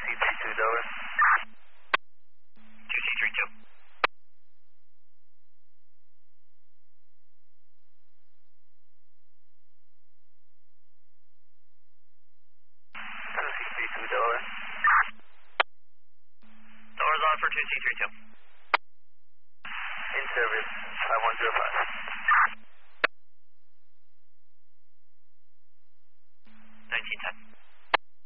2C32 Delaware. 2C32. 2C32 Delaware. Doors on for 2C32. In service, 5105. 1910.